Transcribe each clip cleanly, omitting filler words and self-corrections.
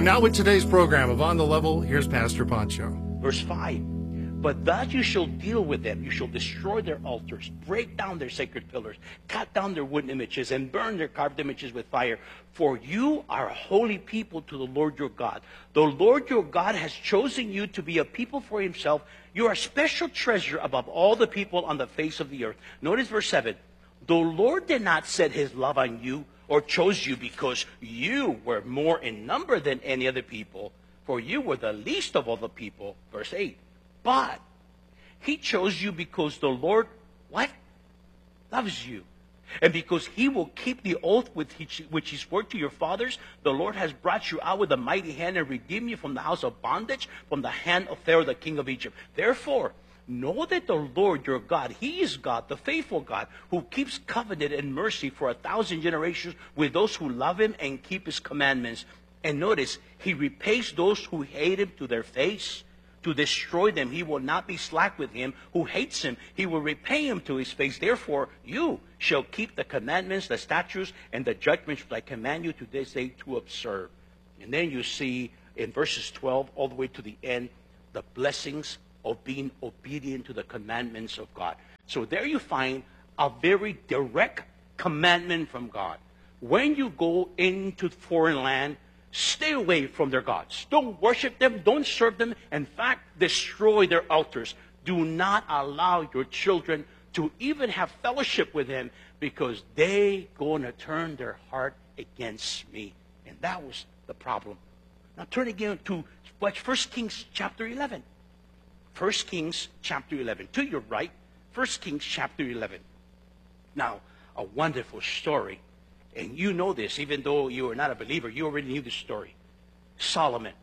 And now with today's program of On the Level, here's Pastor Pancho. Verse 5. But thus you shall deal with them. You shall destroy their altars, break down their sacred pillars, cut down their wooden images, and burn their carved images with fire. For you are a holy people to the Lord your God. The Lord your God has chosen you to be a people for himself. You are a special treasure above all the people on the face of the earth. Notice verse 7. The Lord did not set his love on you or chose you because you were more in number than any other people, for you were the least of all the people. Verse 8. But he chose you because the Lord, what? Loves you. And because he will keep the oath which he swore to your fathers, the Lord has brought you out with a mighty hand and redeemed you from the house of bondage, from the hand of Pharaoh, the king of Egypt. Therefore, know that the Lord your God, he is God, the faithful God, who keeps covenant and mercy for 1,000 generations with those who love him and keep his commandments. And notice, he repays those who hate him to their face. To destroy them, he will not be slack with him who hates him. He will repay him to his face. Therefore, you shall keep the commandments, the statutes, and the judgments which I command you to this day to observe. And then you see in verses 12 all the way to the end, the blessings of being obedient to the commandments of God. So there you find a very direct commandment from God. When you go into foreign land, stay away from their gods. Don't worship them. Don't serve them. In fact, destroy their altars. Do not allow your children to even have fellowship with them because they going to turn their heart against me. And that was the problem. Now turn again to 1 Kings chapter 11. 1 Kings chapter 11. To your right, 1 Kings chapter 11. Now, a wonderful story. And you know this, even though you are not a believer, you already knew the story. Solomon.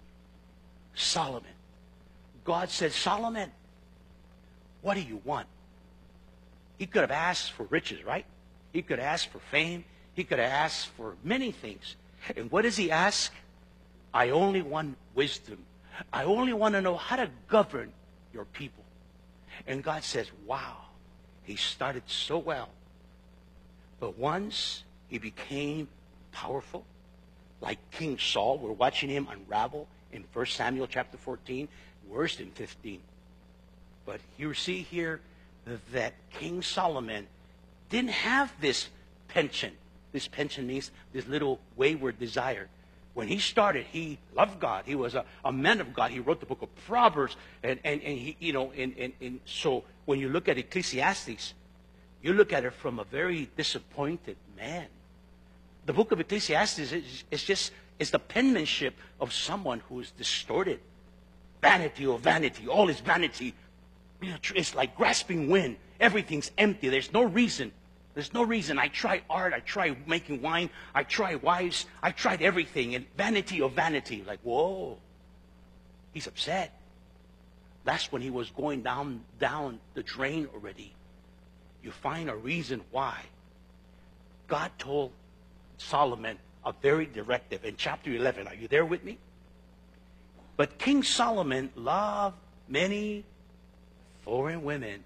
God said, Solomon, what do you want? He could have asked for riches, right? He could have asked for fame. He could have asked for many things. And what does he ask? I only want wisdom. I only want to know how to govern your people. And God says, wow, he started so well. But once he became powerful, like King Saul. We're watching him unravel in 1 Samuel chapter 14, worse than 15. But you see here that King Solomon didn't have this penchant. This penchant means this little wayward desire. When he started, he loved God. He was a man of God. He wrote the book of Proverbs. And he, you know, and so when you look at Ecclesiastes, you look at it from a very disappointed man. The book of Ecclesiastes is the penmanship of someone who is distorted. Vanity of vanity. All is vanity. You know, it's like grasping wind. Everything's empty. There's no reason. There's no reason. I tried art. I tried making wine. I tried wives. I tried everything. And vanity of vanity. Like, whoa. He's upset. That's when he was going down the drain already. You find a reason why. God told Solomon a very directive in chapter 11. Are you there with me? But King Solomon loved many foreign women,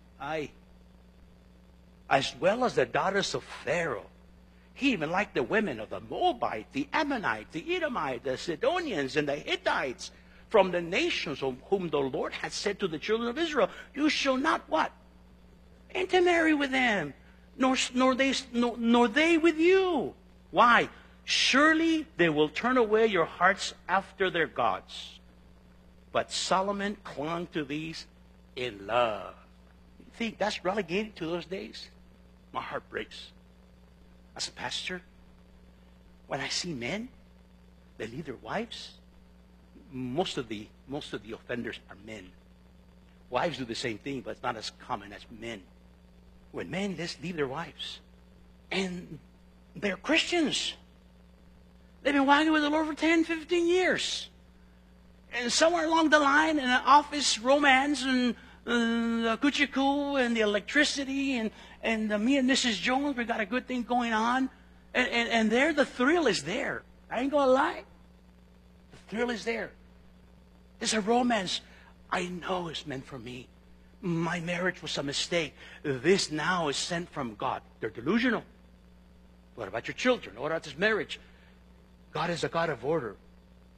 as well as the daughters of Pharaoh. He even liked the women of the Moabite, the Ammonite, the Edomite, the Sidonians, and the Hittites from the nations of whom the Lord had said to the children of Israel, you shall not what? Intermarry with them, nor they with you. Why? Surely they will turn away your hearts after their gods. But Solomon clung to these in love. You think that's relegated to those days? My heart breaks. As a pastor, when I see men, they leave their wives. Most of the offenders are men. Wives do the same thing, but it's not as common as men. When men just leave their wives, and they're Christians. They've been walking with the Lord for 10, 15 years. And somewhere along the line, in an office romance, and the coochie-coo, and the electricity, and me and Mrs. Jones, we got a good thing going on. And there, the thrill is there. I ain't going to lie. The thrill is there. It's a romance. I know it's meant for me. My marriage was a mistake. This now is sent from God. They're delusional. What about your children? What about this marriage? God is a God of order.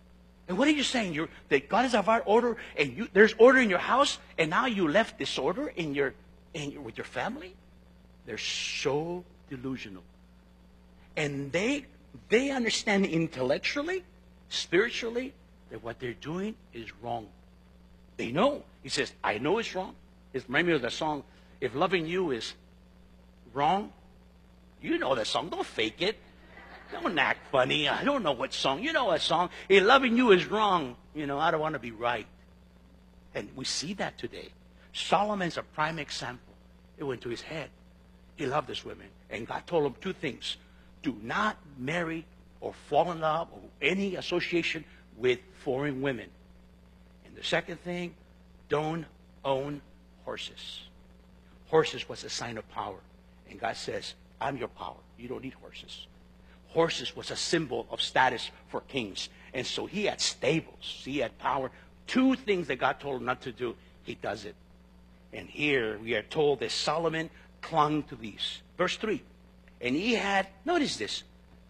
And what are you saying? That God is about order, and there's order in your house, and now you left disorder with your family? They're so delusional. And they understand intellectually, spiritually, that what they're doing is wrong. They know. He says, I know it's wrong. It's remind me of the song, If Loving You Is Wrong. You know the song. Don't fake it. Don't act funny. I don't know what song. You know a song. If loving you is wrong, I don't want to be right. And we see that today. Solomon's a prime example. It went to his head. He loved this woman. And God told him two things. Do not marry or fall in love or any association with foreign women. And the second thing, don't own horses. Horses was a sign of power. And God says, I'm your power. You don't need horses. Horses was a symbol of status for kings. And so he had stables. He had power. Two things that God told him not to do, he does it. And here we are told that Solomon clung to these. Verse 3. And he had, notice this,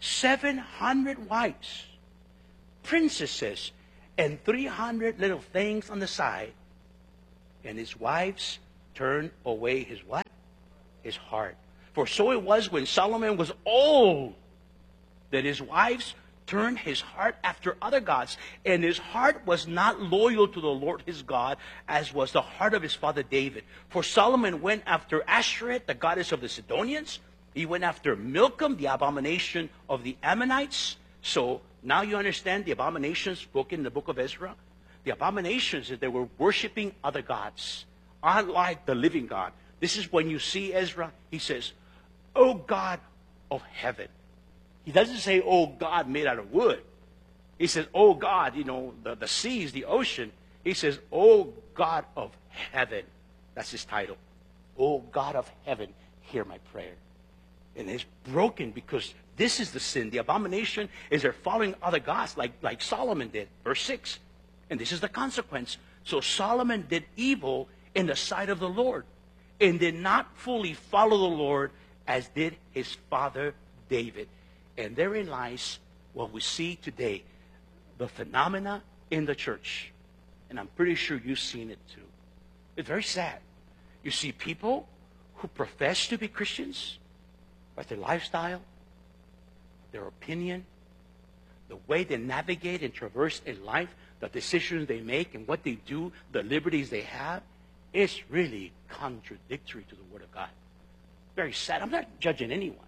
700 wives, princesses, and 300 little things on the side. And his wives turned away his what? His heart. For so it was when Solomon was old, that his wives turned his heart after other gods, and his heart was not loyal to the Lord his God, as was the heart of his father David. For Solomon went after Ashtoreth, the goddess of the Sidonians. He went after Milcom, the abomination of the Ammonites. So now you understand the abominations spoken in the book of Ezra. The abominations is they were worshiping other gods, unlike the living God. This is when you see Ezra, he says, "O God of heaven." He doesn't say, "Oh God made out of wood." He says, "Oh God," the seas, the ocean. He says, "Oh God of heaven." That's his title. "Oh God of heaven, hear my prayer." And it's broken because this is the sin. The abomination is they're following other gods like Solomon did. Verse 6. And this is the consequence. So Solomon did evil in the sight of the Lord and did not fully follow the Lord as did his father David. And therein lies what we see today, the phenomena in the church. And I'm pretty sure you've seen it too. It's very sad. You see people who profess to be Christians, but their lifestyle, their opinion, the way they navigate and traverse in life, the decisions they make and what they do, the liberties they have, is really contradictory to the Word of God. Very sad. I'm not judging anyone.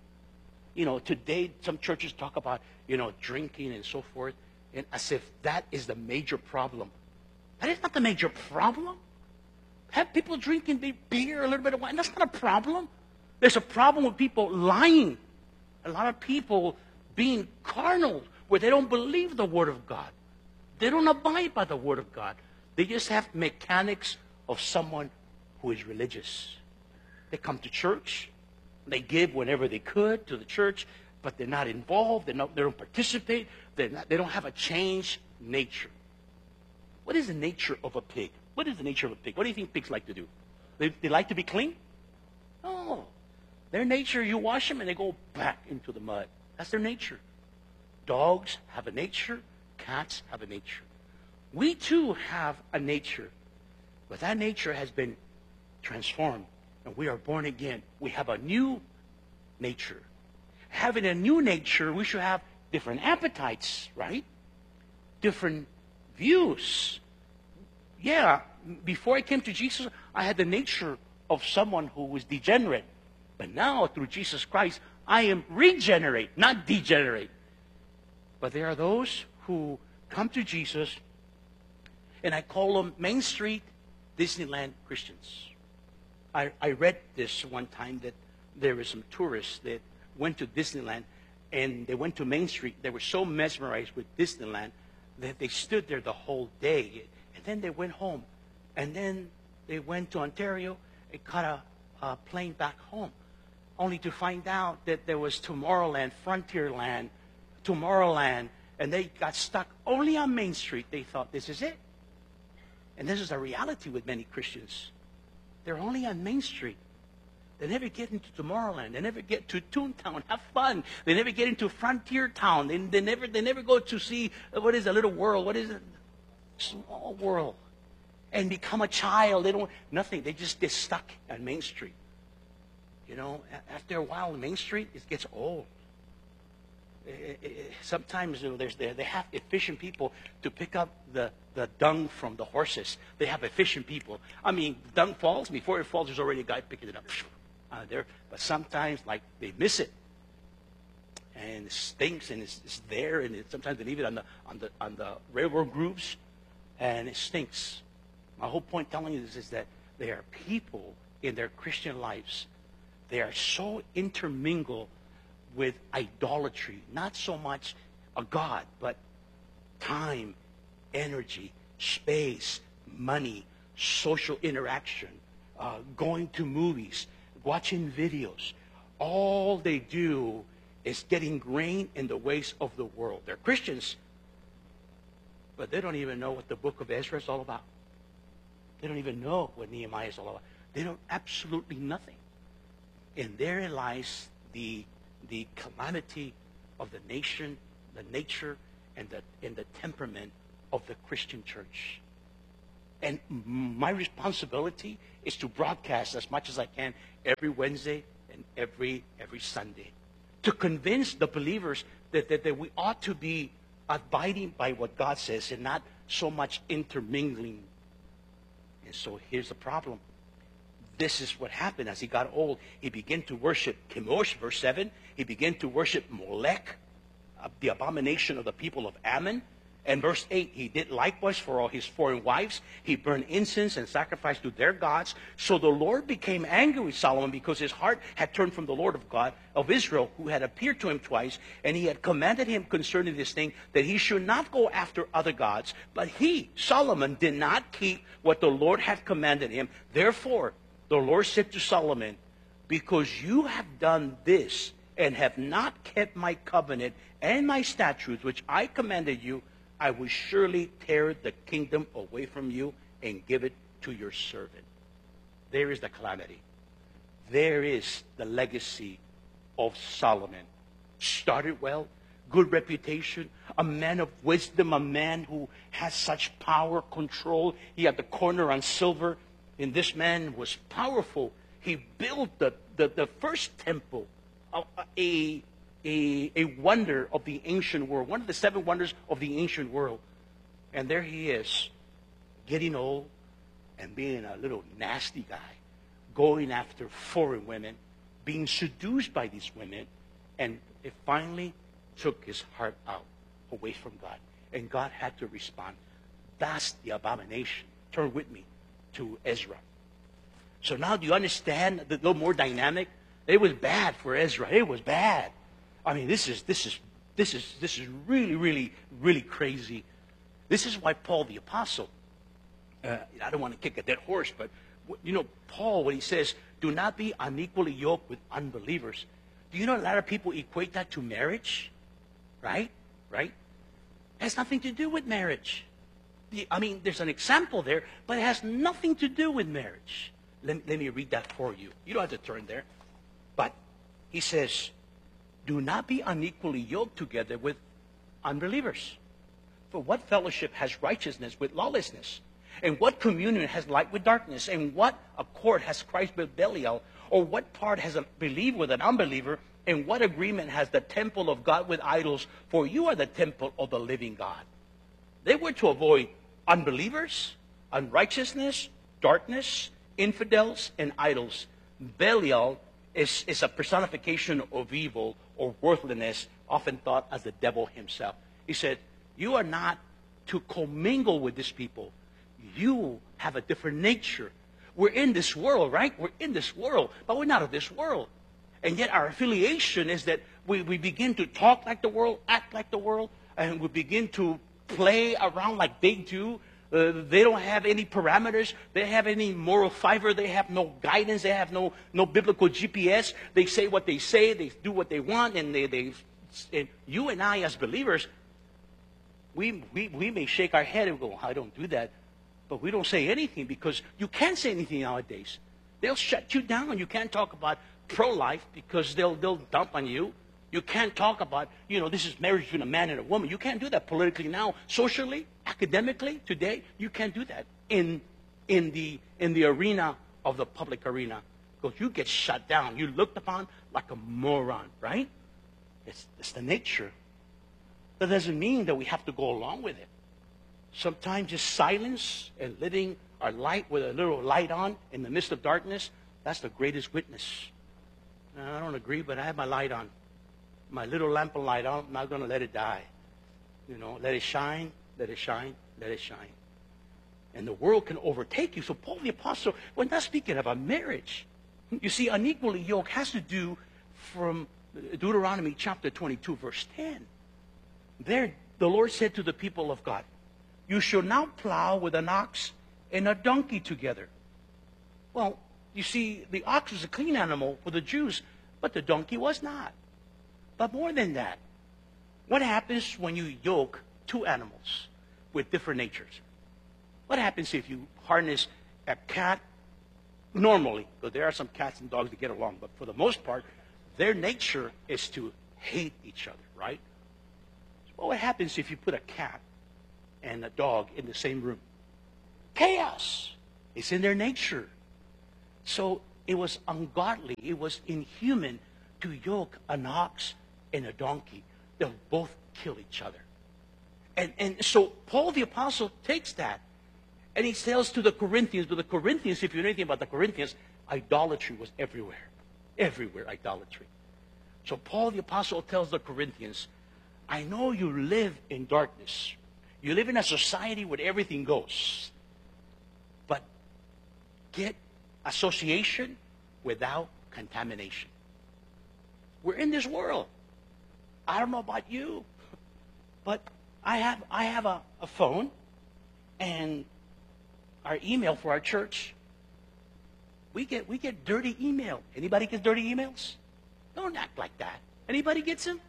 Today some churches talk about, drinking and so forth, and as if that is the major problem. That is not the major problem. Have people drinking beer, a little bit of wine. That's not a problem. There's a problem with people lying. A lot of people being carnal, where they don't believe the Word of God. They don't abide by the Word of God. They just have mechanics of someone who is religious. They come to church. They give whenever they could to the church, but they're not involved. They don't participate. They don't have a changed nature. What is the nature of a pig? What is the nature of a pig? What do you think pigs like to do? They like to be clean? No. Their nature, you wash them and they go back into the mud. That's their nature. Dogs have a nature. Cats have a nature. We too have a nature, but that nature has been transformed. And we are born again. We have a new nature. Having a new nature, we should have different appetites, right? Different views. Yeah, before I came to Jesus, I had the nature of someone who was degenerate. But now, through Jesus Christ, I am regenerate, not degenerate. But there are those who come to Jesus, and I call them Main Street Disneyland Christians. I read this one time that there were some tourists that went to Disneyland and they went to Main Street. They were so mesmerized with Disneyland that they stood there the whole day. And then they went home. And then they went to Ontario and caught a plane back home, only to find out that there was Tomorrowland, Frontierland, Tomorrowland, and they got stuck only on Main Street. They thought, this is it. And this is a reality with many Christians. They're only on Main Street. They never get into Tomorrowland. They never get to Toontown, have fun. They never get into Frontier Town. They never go to see, what is a little world? What is it? Small world. And become a child. They don't, nothing. They just get stuck on Main Street. You know, after a while, Main Street, it gets old. Sometimes they have efficient people to pick up the dung from the horses. They have efficient people. I mean, dung falls. Before it falls, there's already a guy picking it up there. But sometimes, like, they miss it, and it stinks, and it's there, and sometimes they leave it on the railroad grooves, and it stinks. My whole point telling you this is that there are people in their Christian lives. They are so intermingled with idolatry, not so much a God, but time, energy, space, money, social interaction, going to movies, watching videos. All they do is get ingrained in the ways of the world. They're Christians, but they don't even know what the book of Ezra is all about. They don't even know what Nehemiah is all about. They know absolutely nothing. And therein lies the calamity of the nation, the nature, and the temperament of the Christian church. And my responsibility is to broadcast as much as I can every Wednesday and every Sunday, to convince the believers that we ought to be abiding by what God says and not so much intermingling. And so here's the problem. This is what happened as he got old. He began to worship Chemosh, verse 7. He began to worship Molech, the abomination of the people of Ammon. And verse 8, he did likewise for all his foreign wives. He burned incense and sacrificed to their gods. So the Lord became angry with Solomon because his heart had turned from the Lord of God of Israel, who had appeared to him twice. And he had commanded him concerning this thing that he should not go after other gods. But he, Solomon, did not keep what the Lord had commanded him. Therefore, the Lord said to Solomon, because you have done this and have not kept my covenant and my statutes, which I commanded you, I will surely tear the kingdom away from you and give it to your servant. There is the calamity. There is the legacy of Solomon. Started well, good reputation, a man of wisdom, a man who has such power, control. He had the corner on silver. And this man was powerful. He built the first temple, a wonder of the ancient world, one of the 7 wonders of the ancient world. And there he is, getting old and being a little nasty guy, going after foreign women, being seduced by these women, and it finally took his heart out, away from God. And God had to respond. That's the abomination. Turn with me to Ezra. So now do you understand the little more dynamic? It was bad for Ezra. It was bad. I mean, this is really, really, really crazy. This is why Paul the Apostle, I don't want to kick a dead horse, but you know, Paul, when he says, do not be unequally yoked with unbelievers, do you know a lot of people equate that to marriage? Right? It has nothing to do with marriage. I mean, there's an example there, but it has nothing to do with marriage. Let me read that for you. You don't have to turn there. But he says, do not be unequally yoked together with unbelievers. For what fellowship has righteousness with lawlessness? And what communion has light with darkness? And what accord has Christ with Belial? Or what part has a believer with an unbeliever? And what agreement has the temple of God with idols? For you are the temple of the living God. They were to avoid unbelievers, unrighteousness, darkness, infidels, and idols. Belial is a personification of evil or worthlessness, often thought as the devil himself. He said, you are not to commingle with these people. You have a different nature. We're in this world, right? We're in this world, but we're not of this world. And yet our affiliation is that we begin to talk like the world, act like the world, and we begin to play around like they do. They don't have any parameters. They have any moral fiber. They have no guidance. They have no biblical GPS. They say what they say. They do what they want. And you and I as believers, we may shake our head and go, I don't do that. But we don't say anything because you can't say anything nowadays. They'll shut you down. You can't talk about pro-life because they'll dump on you. You can't talk about, this is marriage between a man and a woman. You can't do that politically now. Socially, academically, today, you can't do that in the arena of the public arena. Because you get shut down. You're looked upon like a moron, right? It's the nature. That doesn't mean that we have to go along with it. Sometimes just silence and living our light with a little light on in the midst of darkness, that's the greatest witness. Now, I don't agree, but I have my light on. My little lamp of light on. I'm not going to let it die. Let it shine, let it shine, let it shine. And the world can overtake you. So Paul the Apostle, we're not speaking about marriage. You see, unequally yoked has to do from Deuteronomy chapter 22, verse 10. There, the Lord said to the people of God, you shall not plow with an ox and a donkey together. Well, you see, the ox was a clean animal for the Jews, but the donkey was not. But more than that, what happens when you yoke two animals with different natures? What happens if you harness a cat normally? Because there are some cats and dogs that get along, but for the most part, their nature is to hate each other, right? So what happens if you put a cat and a dog in the same room? Chaos. It's in their nature. So it was ungodly. It was inhuman to yoke an ox and a donkey. They'll both kill each other. And so Paul the Apostle takes that and he tells to the Corinthians, but the Corinthians, if you know anything about the Corinthians, idolatry was everywhere. Everywhere, idolatry. So Paul the Apostle tells the Corinthians, I know you live in darkness. You live in a society where everything goes. But get association without contamination. We're in this world. I don't know about you, but I have a phone and our email for our church. We get dirty email. Anybody get dirty emails? Don't act like that. Anybody gets them?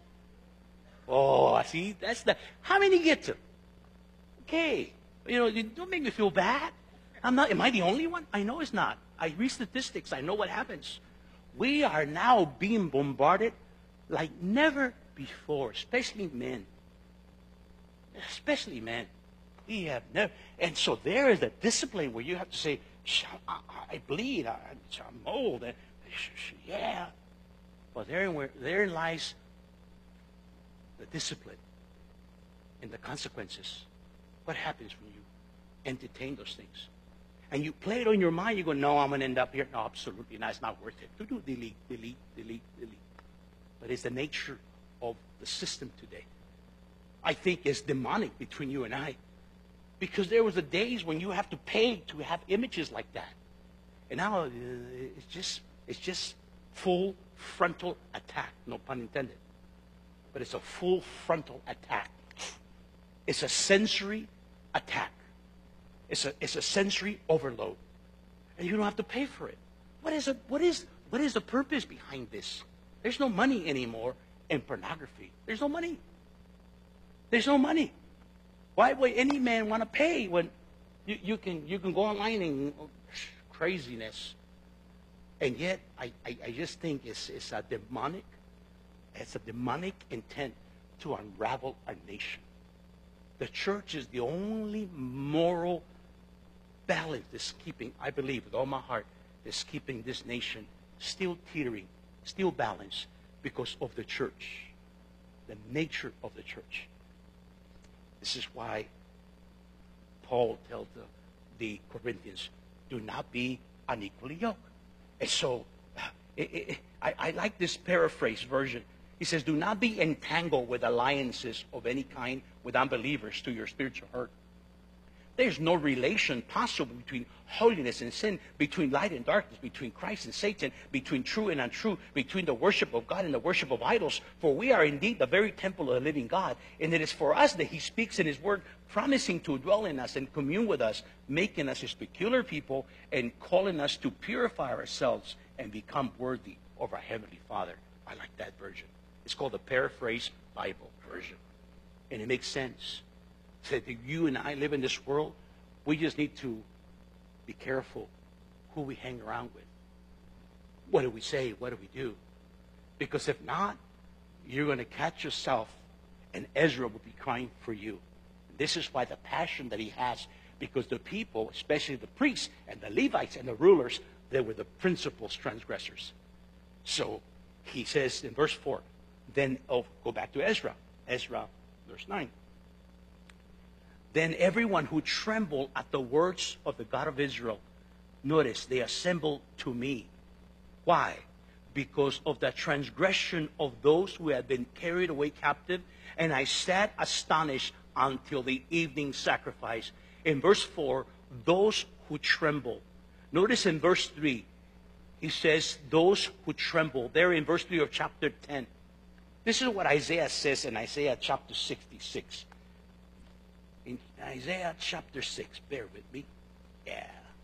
Oh, I see. How many get them? Okay. Don't make me feel bad. Am I the only one? I know it's not. I read statistics. I know what happens. We are now being bombarded like never before, especially men. Especially men. We have never. And so there is a discipline where you have to say, I bleed, I'm old. Yeah. But therein lies the discipline and the consequences. What happens when you entertain those things? And you play it on your mind, you go, no, I'm going to end up here. No, absolutely not. It's not worth it. Delete. But it's the nature of the system today. I think it's demonic between you and I. Because there was the days when you have to pay to have images like that. And now it's just full frontal attack. No pun intended. But it's a full frontal attack. It's a sensory attack. It's a sensory overload. And you don't have to pay for it. What is the purpose behind this? There's no money anymore in pornography. There's no money. There's no money. Why would any man want to pay when you can go online and craziness? And yet, I just think it's a demonic intent to unravel our nation. The church is the only moral balance that's keeping, I believe with all my heart, is keeping this nation still teetering, still balanced because of the church, the nature of the church. This is why Paul tells the Corinthians, do not be unequally yoked. And so I like this paraphrase version. He says, do not be entangled with alliances of any kind with unbelievers to your spiritual hurt. There's no relation possible between holiness and sin, between light and darkness, between Christ and Satan, between true and untrue, between the worship of God and the worship of idols. For we are indeed the very temple of the living God. And it is for us that he speaks in his word, promising to dwell in us and commune with us, making us his peculiar people and calling us to purify ourselves and become worthy of our Heavenly Father. I like that version. It's called the Paraphrase Bible version. And it makes sense. That you and I live in this world, we just need to be careful who we hang around with. What do we say? What do we do? Because if not, you're going to catch yourself, and Ezra will be crying for you. This is why the passion that he has, because the people, especially the priests and the Levites and the rulers, they were the principal transgressors. So he says in verse 4, then, go back to Ezra. Ezra, verse 9. Then everyone who trembled at the words of the God of Israel, notice, they assembled to me. Why? Because of the transgression of those who had been carried away captive, and I sat astonished until the evening sacrifice. In verse 4, those who tremble. Notice in verse 3, he says, those who tremble. There in verse 3 of chapter 10. This is what Isaiah says in Isaiah chapter 66. In Isaiah chapter 6, bear with me. Yeah.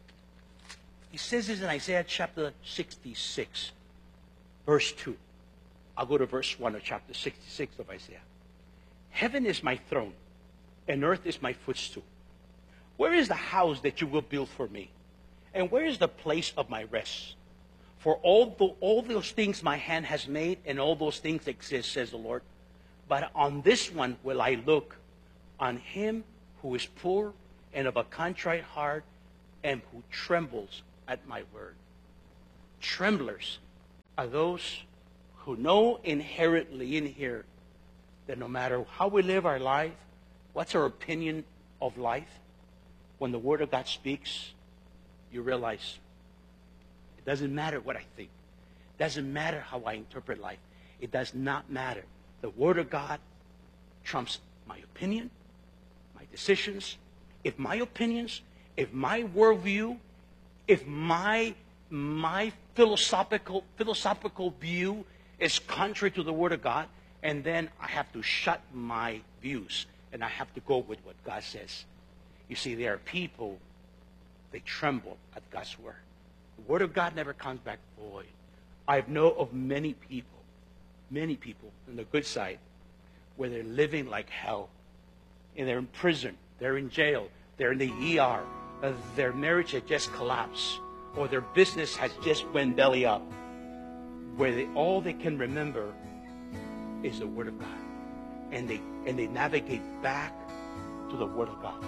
He says this in Isaiah chapter 66, verse 2. I'll go to verse 1 of chapter 66 of Isaiah. Heaven is my throne, and earth is my footstool. Where is the house that you will build for me? And where is the place of my rest? For all those things my hand has made, and all those things exist, says the Lord. But on this one will I look, on him who is poor and of a contrite heart, and who trembles at my word. Tremblers are those who know inherently in here that no matter how we live our life, what's our opinion of life, when the Word of God speaks, you realize it doesn't matter what I think. It doesn't matter how I interpret life. It does not matter. The Word of God trumps my opinion, my decisions. If my opinions, if my worldview, if my philosophical view is contrary to the Word of God, and then I have to shut my views and I have to go with what God says. You see, there are people, they tremble at God's Word. The Word of God never comes back void. I know of many people on the good side, where they're living like hell. And they're in prison, they're in jail, they're in the ER, their marriage has just collapsed, or their business has just went belly up, where all they can remember is the Word of God. And they navigate back to the Word of God.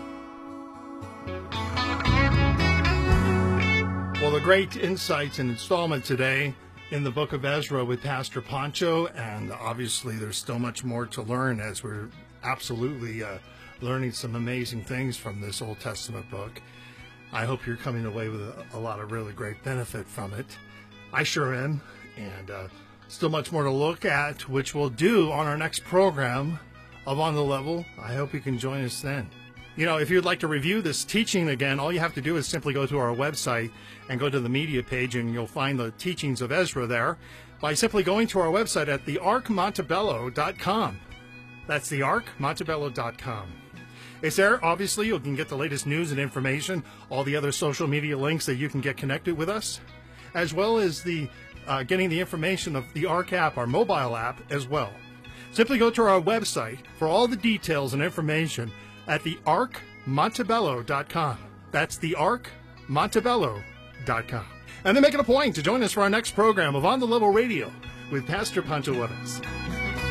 Well, a great insights and installment today in the book of Ezra with Pastor Pancho, and obviously there's still much more to learn as we're absolutely learning some amazing things from this Old Testament book. I hope you're coming away with a lot of really great benefit from it. I sure am, and still much more to look at, which we'll do on our next program of On the Level. I hope you can join us then. You know, if you'd like to review this teaching again, all you have to do is simply go to our website and go to the media page, and you'll find the teachings of Ezra there by simply going to our website at thearkmontebello.com. That's thearkmontebello.com. It's there. Obviously, you can get the latest news and information, all the other social media links that you can get connected with us, as well as the getting the information of the Ark app, our mobile app, as well. Simply go to our website for all the details and information at thearkmontebello.com. That's thearkmontebello.com. And then make it a point to join us for our next program of On the Level Radio with Pastor Pancho Juarez.